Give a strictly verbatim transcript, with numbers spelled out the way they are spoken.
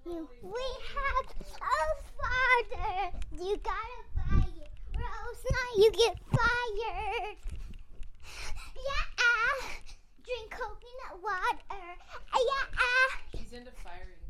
You, we have a father. You gotta buy it, or else not you get fired. Yeah. Drink coconut water. Yeah. He's into firing.